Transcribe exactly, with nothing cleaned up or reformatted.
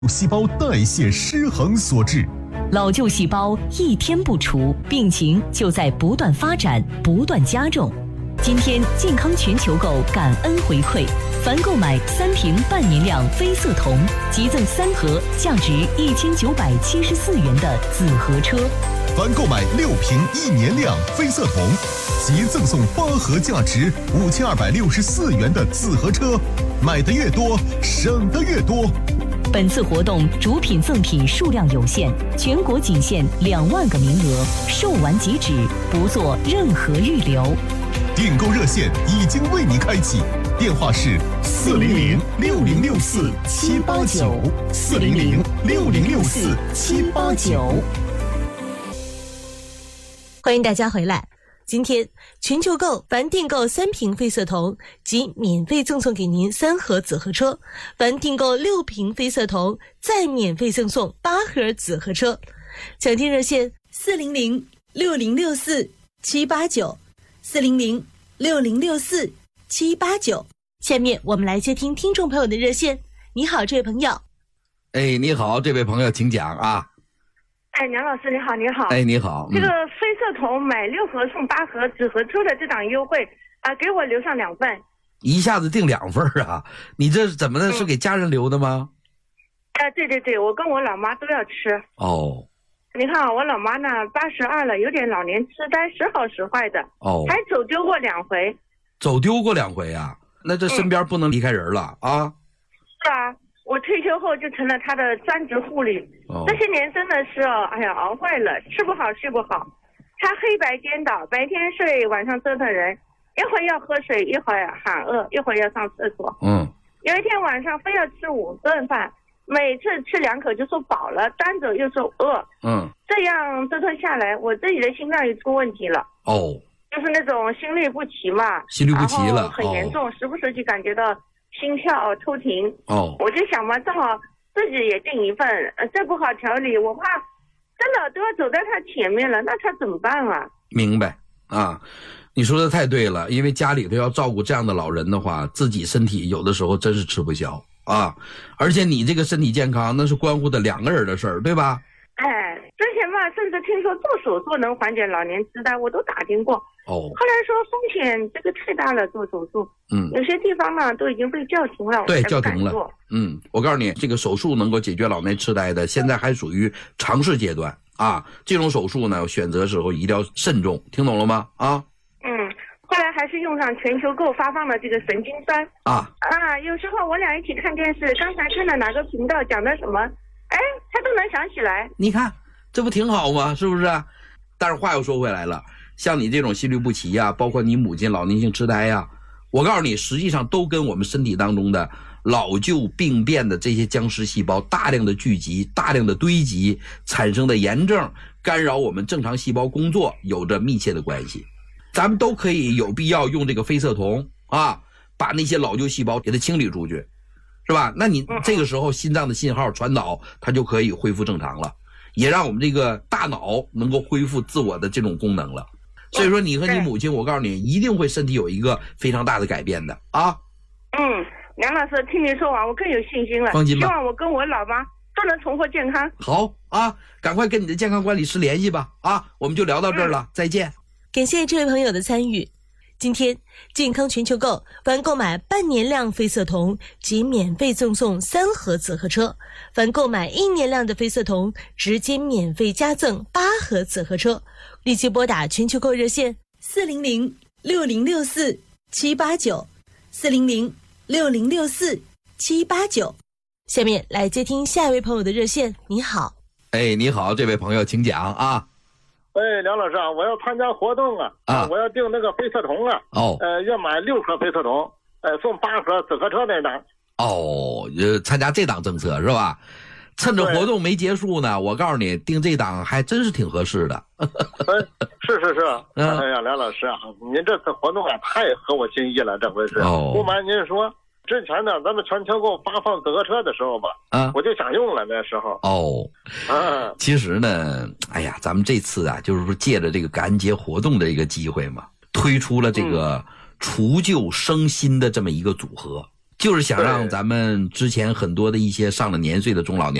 细胞代谢失衡所致。 老旧细胞一天不除，病情就在不断发展，不断加重。今天健康全球购感恩回馈，凡购买三瓶半年量非色酮，即赠三盒价值一千九百七十四元的紫河车； 凡购买六瓶一年量非色酮，即赠送八盒价值五千二百六十四元的紫河车。买的越多，省的越多。 本次活动主品赠品数量有限，全国仅限两万个名额，售完即止，不做任何预留。 订购热线已经为你开启，电话是四零零六零六四七八九，四零零六零六四七八九。 欢迎大家回来。今天全球购凡订购三瓶非色酮，即免费赠送给您三盒紫河车；凡订购六瓶非色酮，再免费赠送八盒紫河车。抢订热线四零零六零六四七八九，四零零六零六四七八九。下面我们来接听听众朋友的热线。你好，这位朋友。 哎，你好，这位朋友，请讲啊。 哎，梁老师你好，你好。 哎，你好。 嗯、这个非色酮买六盒送八盒紫河车的这档优惠啊、呃，给我留上两份。 一下子订两份啊？你这是怎么的？ 嗯、 是给家人留的吗？ 哎、呃，对对对，我跟我老妈都要吃。 哦。 你看啊，我老妈呢八十二了，有点老年痴呆，时好时坏的。 哦。还走丢过两回。 走丢过两回啊？那这身边不能离开人了、嗯、啊？ 是啊。我退休后就成了他的专职护理、哦、这些年真的是哦，哎呀，熬坏了，吃不好睡不好，他黑白颠倒，白天睡晚上折腾人，一会儿要喝水，一会儿喊饿，一会儿要上厕所。 嗯， 有一天晚上非要吃五顿饭，每次吃两口就说饱了，端走又说饿。 嗯，这样折腾下来，我自己的心脏也出问题了。 哦， 就是那种心律不齐嘛， 心律不齐了， 很严重、哦、时不时就感觉到心跳抽停。 哦， 我就想嘛，正好自己也订一份，呃，再不好调理，我怕真的都要走在他前面了，那他怎么办啊？ 明白啊，你说的太对了，因为家里头要照顾这样的老人的话，自己身体有的时候真是吃不消啊，而且你这个身体健康那是关乎的两个人的事儿，对吧？ 哎，之前嘛，甚至听说做手术能缓解老年痴呆，我都打听过。 哦， 后来说风险这个太大了，做手术， 嗯， 有些地方呢都已经被叫停了， 对，叫停了。嗯，我告诉你，这个手术能够解决老年痴呆的，现在还属于尝试阶段啊。这种手术呢，选择时候一定要慎重，听懂了吗？啊。 嗯，后来还是用上全球购发放的这个神经酸啊啊。有时候我俩一起看电视，刚才看了哪个频道讲的什么，哎，他都能想起来。 你看，这不挺好吗？是不是？但是话又说回来了。像你这种心律不齐呀、啊，包括你母亲老年性痴呆呀、啊，我告诉你，实际上都跟我们身体当中的老旧病变的这些僵尸细胞大量的聚集、大量的堆积产生的炎症，干扰我们正常细胞工作有着密切的关系。咱们都可以有必要用这个非色酮啊，把那些老旧细胞给它清理出去，是吧？那你这个时候心脏的信号传导，它就可以恢复正常了，也让我们这个大脑能够恢复自我的这种功能了。所以说你和你母亲，我告诉你，一定会身体有一个非常大的改变的啊。 嗯，梁老师，听你说完，我更有信心了。 放心吧， 希望我跟我老妈都能重获健康。 好啊，赶快跟你的健康管理师联系吧。啊，我们就聊到这儿了，嗯、再见。 感谢这位朋友的参与。今天健康全球购凡购买半年量非色酮，即免费赠送三盒紫河车；凡购买一年量的非色酮，直接免费加赠八盒紫河车。立即拨打全球购热线四零零六零六四七八九，四零零六零六四七八九。下面来接听下一位朋友的热线。你好。 哎，你好，这位朋友，请讲啊。 哎，梁老师啊，我要参加活动啊，啊，我要订那个非色酮啊， 哦， 呃，要买六盒非色酮，呃，送八盒紫河车那档。 哦，呃，参加这档政策是吧？趁着活动没结束呢，我告诉你，订这档还真是挺合适的。 嗯，是是是，哎呀，梁老师啊，您这次活动啊，太合我心意了，这回是。 哦， 不瞒您说，之前呢，咱们全球购发放紫河车的时候吧， 啊， 我就想用了那时候。 哦， 啊， 其实呢，哎呀，咱们这次啊，就是说借着这个感恩节活动的一个机会嘛，推出了这个除旧生新的这么一个组合。 就是想让咱们之前很多的一些上了年岁的中老年